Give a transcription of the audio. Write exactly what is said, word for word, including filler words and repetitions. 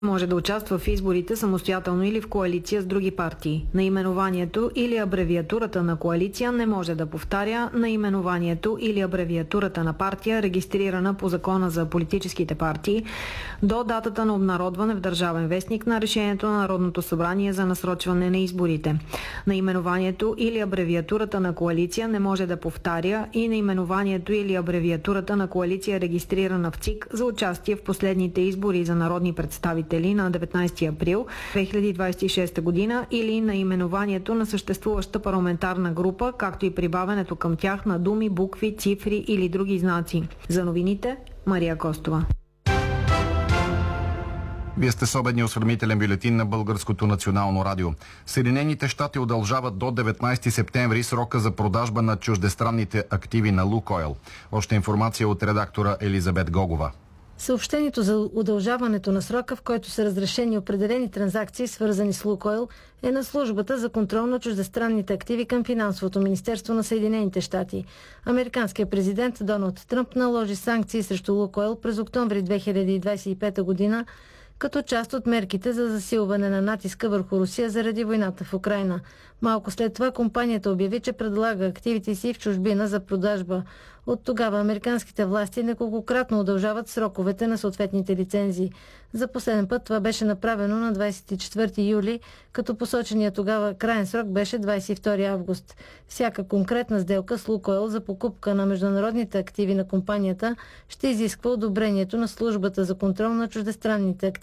може да участва в изборите самостоятелно или в коалиция с други партии. Наименованието или абревиатурата на коалиция не може да повтаря наименованието или абревиатурата на партия, регистрирана по Закона за политическите партии, до датата на обнародване в Държавен вестник на решението на Народното събрание за насрочване на изборите. Наименованието или абревиатурата на коалиция не може да повтаря и наименованието или абревиатурата на коалиция, регистрирана в ЦИК за участие в последните избори за народни представители на деветнайсети април две хиляди двайсет и шеста година, или наименованието на съществуваща парламентарна група, както и прибавянето към тях на думи, букви, цифри или други знаци. За новините, Мария Костова. Вие сте с обедния осведомителен бюлетин на Българското национално радио. Съединените щати удължават до деветнайсети септември срока за продажба на чуждестранните активи на Лукойл. Още информация от редактора Елизабет Гогова. Съобщението за удължаването на срока, в който са разрешени определени транзакции, свързани с Лукойл, е на службата за контрол на чуждестранните активи към Финансовото министерство на Съединените щати. Американският президент Доналд Тръмп наложи санкции срещу Лукойл през октомври две хиляди двайсет и пета година, като част от мерките за засилване на натиска върху Русия заради войната в Украйна. Малко след това компанията обяви, че предлага активите си в чужбина за продажба. От тогава американските власти неколкократно удължават сроковете на съответните лицензии. За последен път това беше направено на двайсет и четвърти юли, като посочения тогава краен срок беше двайсет и втори август. Всяка конкретна сделка с Лукойл за покупка на международните активи на компанията ще изисква одобрението на службата за контрол на чуждестранните активи